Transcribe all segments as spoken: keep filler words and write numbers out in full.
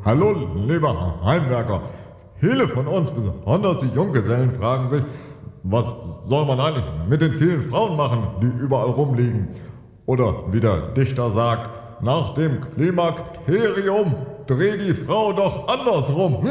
Hallo, lieber Heimwerker. Viele von uns, besonders die Junggesellen, fragen sich, was soll man eigentlich mit den vielen Frauen machen, die überall rumliegen? Oder wie der Dichter sagt, nach dem Klimakterium dreh die Frau doch andersrum.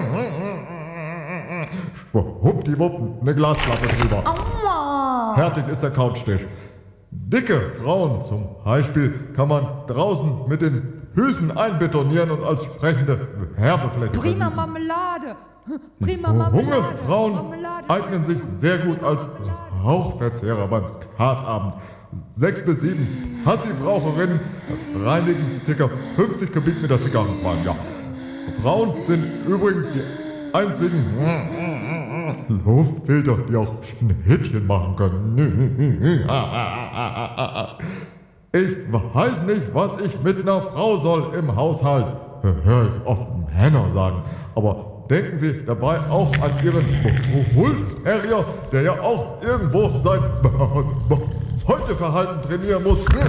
Schwuppdiwupp, eine Glasplatte drüber. Aua. Fertig ist der Couchtisch. Dicke Frauen zum Beispiel kann man draußen mit den Füßen einbetonieren und als sprechende Werbefläche Prima vermieten. Marmelade. Prima Marmelade. Hungerfrauen Marmelade. eignen sich sehr gut als Rauchverzehrer beim Skatabend. Sechs bis sieben Passivraucherinnen reinigen ca. fünfzig Kubikmeter Zigarren pro Jahr. Frauen sind übrigens die einzigen Luftfilter, die auch Schnittchen machen können. Ich weiß nicht, was ich mit einer Frau soll im Haushalt, höre ich oft Männer sagen. Aber denken Sie dabei auch an Ihren Bull-Terrier, der ja auch irgendwo sein Beuteverhalten trainieren muss. Jetzt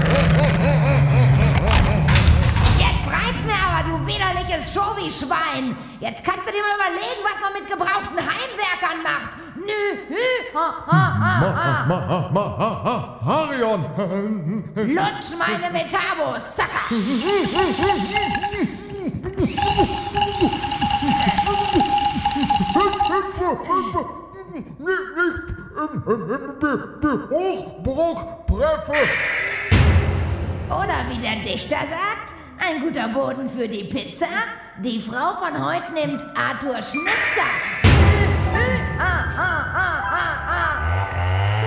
reizt mir aber, du widerliches Schovi-Schwein. Jetzt kannst du dir mal überlegen, was man mit gebrauchten Heimwerkern macht. Nü, hü, ha, ha, ha, ha. Ma, ma, ma, ha, ha, Harion! Lutsch meine Metabos, Sacker. Hochbruchpreffe! Oder wie der Dichter sagt, ein guter Boden für die Pizza. Die Frau von heute nimmt Arthur Schnitzer. Nü, hü, ha, ha, ha, ha, ha.